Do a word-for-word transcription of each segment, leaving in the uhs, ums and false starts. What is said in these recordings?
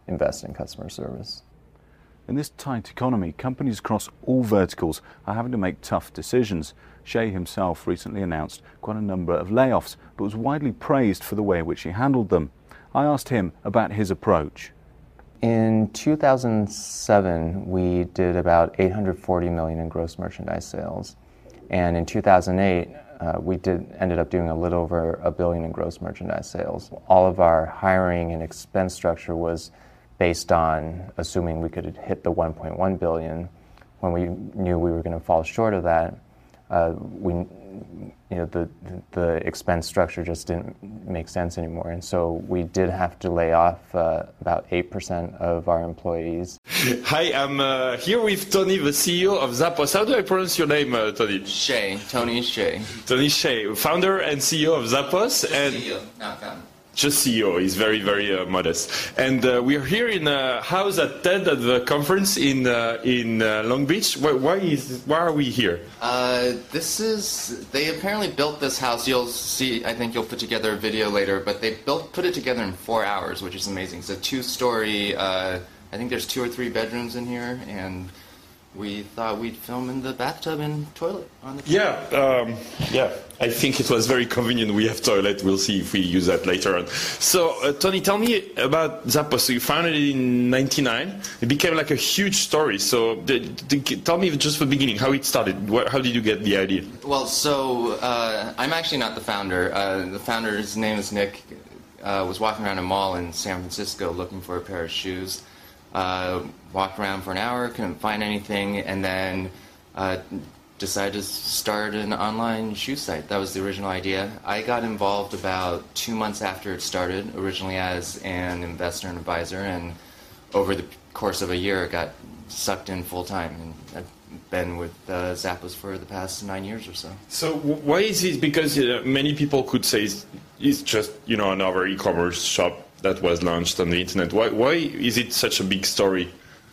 invest in customer service. In this tight economy, companies across all verticals are having to make tough decisions. Shay himself recently announced quite a number of layoffs, but was widely praised for the way in which he handled them. I asked him about his approach. In two thousand seven, we did about eight hundred forty million in gross merchandise sales. And in two thousand eight, uh, we did ended up doing a little over a billion in gross merchandise sales. All of our hiring and expense structure was based on assuming we could hit the one point one billion. When we knew we were going to fall short of that, uh, we, you know, the the expense structure just didn't make sense anymore, and so we did have to lay off uh, about eight percent of our employees. Hi, I'm uh, here with Tony, the C E O of Zappos. How do I pronounce your name, uh, Tony? Shay, Tony Shay. Tony Shay, founder and C E O of Zappos. Just and C E O, not founder. Just C E O. He's very, very uh, modest. And uh, we're here in a house at TED at the conference in uh, in uh, Long Beach. Why, why is why are we here? Uh, this is they apparently built this house. You'll see. I think you'll put together a video later. But they built put it together in four hours, which is amazing. It's a two-story. Uh, I think there's two or three bedrooms in here, and we thought we'd film in the bathtub and toilet on the. Yeah, um, yeah. I think it was very convenient. We have toilet. We'll see if we use that later on. So, uh, Tony, tell me about Zappos. So you founded it in ninety-nine. It became like a huge story. So, the, the, tell me just from the beginning how it started. What, how did you get the idea? Well, so uh, I'm actually not the founder. Uh, the founder's name is Nick. Uh, was walking around a mall in San Francisco looking for a pair of shoes. Uh, walked around for an hour, couldn't find anything, and then uh, decided to start an online shoe site. That was the original idea. I got involved about two months after it started, originally as an investor and advisor, and over the course of a year, I got sucked in full time. And I've been with uh, Zappos for the past nine years or so. So why is it? Because uh, many people could say it's, it's just, you know, another e-commerce shop that was launched on the internet. Why, why is it such a big story?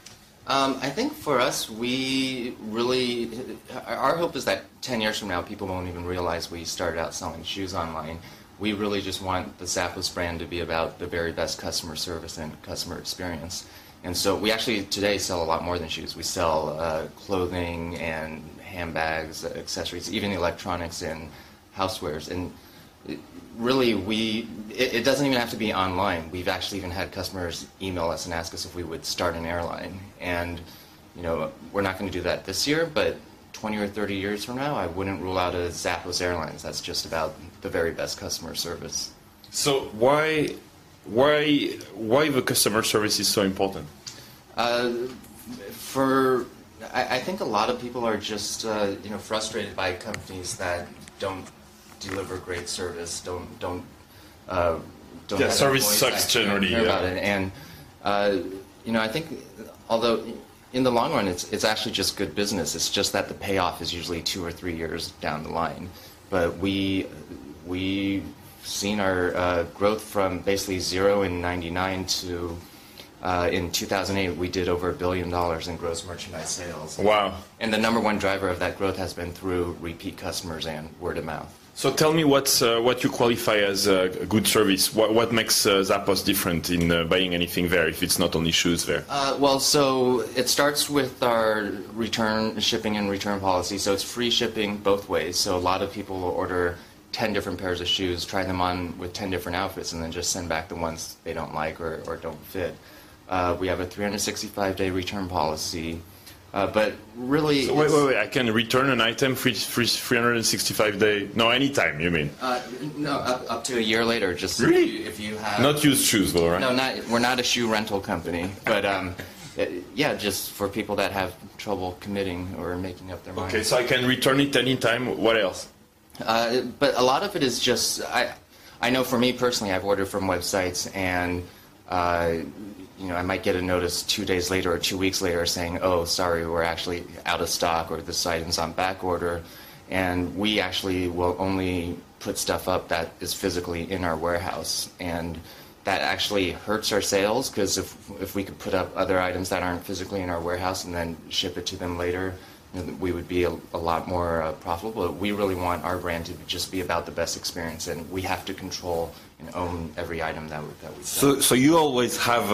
Um, I think for us, we really, our hope is that ten years from now, people won't even realize we started out selling shoes online. We really just want the Zappos brand to be about the very best customer service and customer experience. And so we actually today sell a lot more than shoes. We sell uh, clothing and handbags, accessories, even electronics and housewares. And it, really, we it, it doesn't even have to be online. We've actually even had customers email us and ask us if we would start an airline. And you know, we're not going to do that this year, but twenty or thirty years from now, I wouldn't rule out a Zappos Airlines. That's just about the very best customer service. So why why why the customer service is so important? Uh, for I, I think a lot of people are just uh, you know frustrated by companies that don't deliver great service, don't don't uh, don't yeah, have service voice sucks generally. Care Yeah. about it. And uh, you know, I think although in the long run, it's it's actually just good business. It's just that the payoff is usually two or three years down the line. But we we seen our uh, growth from basically zero in ninety-nine to uh, in two thousand eight, we did over a billion dollars in gross merchandise sales. Wow! And the number one driver of that growth has been through repeat customers and word of mouth. So tell me what's uh, what you qualify as a good service. What, what makes uh, Zappos different in uh, buying anything there if it's not only shoes there? Uh, well, so it starts with our return shipping and return policy. So it's free shipping both ways. So a lot of people will order ten different pairs of shoes, try them on with ten different outfits, and then just send back the ones they don't like or, or don't fit. Uh, we have a three hundred sixty-five day return policy. Uh, but really... So wait, wait, wait. I can return an item for three hundred sixty-five day... No, anytime, you mean? Uh, no, up, up to a year later. Just really? If you, if you have... Not used shoes, though, right? No, not, we're not a shoe rental company. But, um, yeah, just for people that have trouble committing or making up their mind. Okay, so I can return it anytime. What else? Uh, but a lot of it is just... I, I know for me personally, I've ordered from websites and... Uh, you know, I might get a notice two days later or two weeks later saying, oh, sorry, we're actually out of stock or this item's on back order. And we actually will only put stuff up that is physically in our warehouse. And that actually hurts our sales because if, if we could put up other items that aren't physically in our warehouse and then ship it to them later, you know, we would be a, a lot more uh, profitable. We really want our brand to just be about the best experience, and we have to control and own every item that we, that we sell. So, so you always have